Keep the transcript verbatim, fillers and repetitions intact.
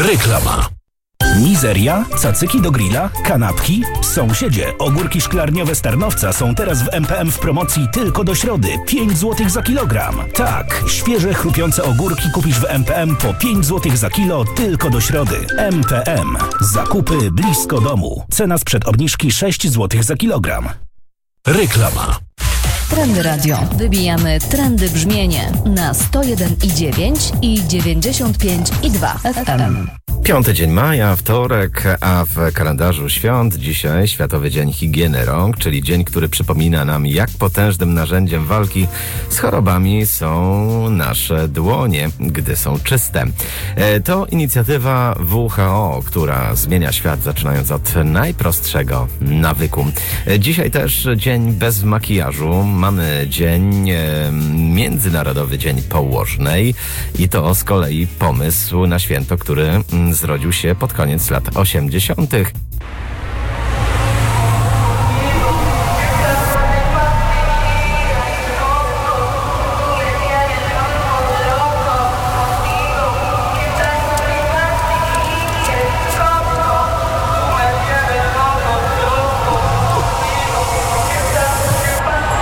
Reklama. Mizeria, cacyki do grilla, kanapki. Sąsiedzie, ogórki szklarniowe z Tarnowca są teraz w M P M w promocji tylko do środy. pięć złotych za kilogram. Tak, świeże, chrupiące ogórki kupisz w M P M po pięć złotych za kilo tylko do środy. M P M. Zakupy blisko domu. Cena sprzed obniżki sześć złotych za kilogram. Reklama. Trendy Radio. Wybijamy trendy brzmienie na sto jeden i dziewięć i dziewięćdziesiąt pięć i dwa F M. Piąty dzień maja, wtorek, a w kalendarzu świąt dzisiaj Światowy Dzień Higieny Rąk, czyli dzień, który przypomina nam, jak potężnym narzędziem walki z chorobami są nasze dłonie, gdy są czyste. To inicjatywa W H O, która zmienia świat, zaczynając od najprostszego nawyku. Dzisiaj też dzień bez makijażu. Mamy dzień, Międzynarodowy Dzień Położnej i to z kolei pomysł na święto, który zrodził się pod koniec lat osiemdziesiątych.